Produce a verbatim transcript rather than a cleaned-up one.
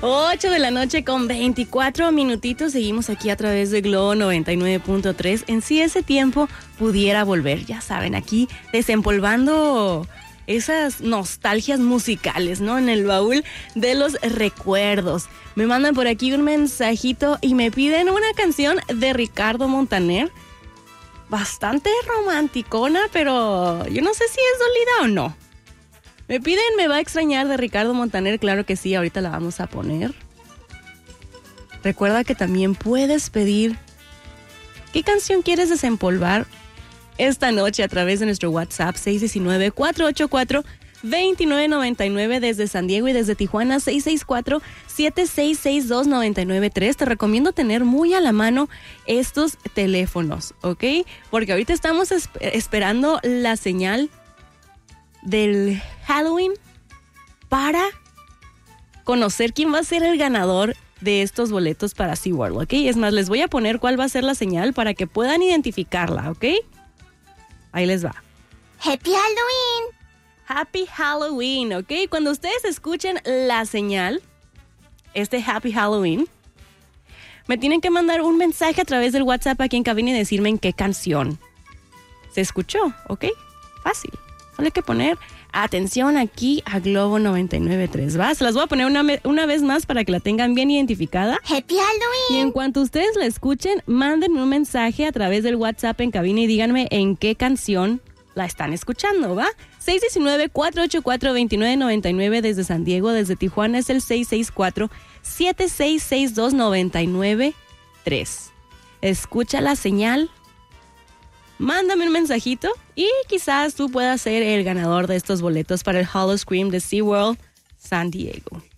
ocho de la noche con veinticuatro minutitos. Seguimos aquí a través de Globo noventa y nueve punto tres. En Si ese tiempo pudiera volver. Ya saben, aquí desempolvando esas nostalgias musicales, ¿no? En el baúl de los recuerdos. Me mandan por aquí un mensajito y me piden una canción de Ricardo Montaner. Bastante romanticona, pero yo no sé si es dolida o no. Me piden Me va a extrañar de Ricardo Montaner. Claro que sí, ahorita la vamos a poner. Recuerda que también puedes pedir qué canción quieres desempolvar esta noche a través de nuestro WhatsApp seis uno nueve, cuatro ocho cuatro, dos nueve nueve nueve desde San Diego y desde Tijuana seis seis cuatro, siete seis seis dos, nueve nueve tres. Te recomiendo tener muy a la mano estos teléfonos, ¿ok? Porque ahorita estamos esp- esperando la señal del Halloween para conocer quién va a ser el ganador de estos boletos para SeaWorld, ¿ok? Es más, les voy a poner cuál va a ser la señal para que puedan identificarla, ¿ok? Ahí les va. ¡Happy Halloween! Happy Halloween, ¿ok? Cuando ustedes escuchen la señal, este Happy Halloween, me tienen que mandar un mensaje a través del WhatsApp aquí en cabina y decirme en qué canción se escuchó, ¿ok? Fácil. Solo hay que poner atención aquí a Globo noventa y nueve punto tres, ¿va? Se las voy a poner una, una vez más para que la tengan bien identificada. ¡Happy Halloween! Y en cuanto ustedes la escuchen, mándenme un mensaje a través del WhatsApp en cabina y díganme en qué canción la están escuchando, ¿va? seis uno nueve, cuatro ocho cuatro, dos nueve nueve nueve desde San Diego, desde Tijuana es el seis seis cuatro, siete seis seis dos, nueve nueve tres. Escucha la señal, mándame un mensajito y quizás tú puedas ser el ganador de estos boletos para el Hall of Scream de SeaWorld San Diego.